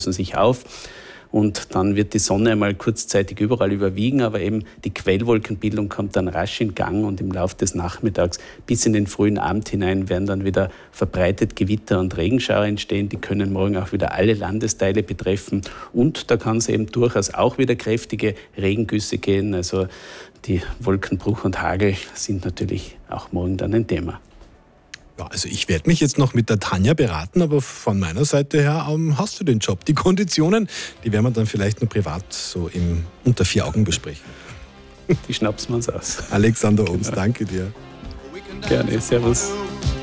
sich auf. Und dann wird die Sonne einmal kurzzeitig überall überwiegen, aber eben die Quellwolkenbildung kommt dann rasch in Gang und im Laufe des Nachmittags bis in den frühen Abend hinein werden dann wieder verbreitet Gewitter und Regenschauer entstehen. Die können morgen auch wieder alle Landesteile betreffen und da kann es eben durchaus auch wieder kräftige Regengüsse gehen. Also die Wolkenbruch und Hagel sind natürlich auch morgen dann ein Thema. Ja, also ich werde mich jetzt noch mit der Tanja beraten, aber von meiner Seite her hast du den Job. Die Konditionen, die werden wir dann vielleicht nur privat so unter 4 Augen besprechen. Die schnapsen wir uns aus. Alexander Obst, danke dir. Gerne, servus.